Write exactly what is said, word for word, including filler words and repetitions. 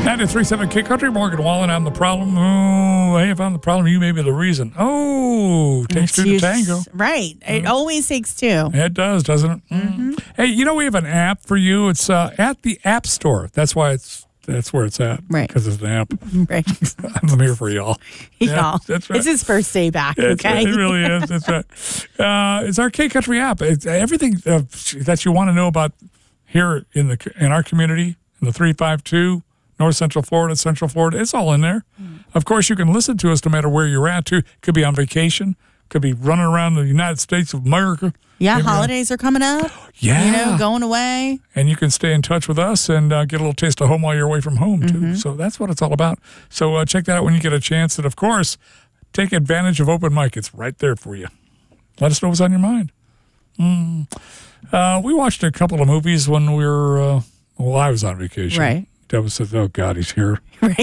ninety-three point seven K Country, Morgan Wallen, I'm the problem. Oh, hey, if I'm the problem, you may be the reason. Oh, takes two to tango. Right. It mm. always takes two. It does, doesn't it? Mm-hmm. Hey, you know, we have an app for you. It's uh, at the App Store. That's why it's That's where it's at. Right. Because it's an app. Right. I'm here for y'all. Y'all. Yeah, that's right. It's his first day back, That's okay? Right. It really is. That's right. Uh, it's our K Country app. It's everything uh, that you want to know about here in the in our community, in the three five two, North Central Florida, Central Florida. It's all in there. Mm. Of course, you can listen to us no matter where you're at, too. Could be on vacation. Could be running around the United States of America. Yeah, Maybe holidays on. are coming up. Yeah. You know, going away. And you can stay in touch with us and uh, get a little taste of home while you're away from home, too. Mm-hmm. So that's what it's all about. So uh, check that out when you get a chance. And, of course, take advantage of Open Mic. It's right there for you. Let us know what's on your mind. Mm. Uh, we watched a couple of movies when we were, uh, well, I was on vacation. Right. Deb said, oh, God, he's here. Right.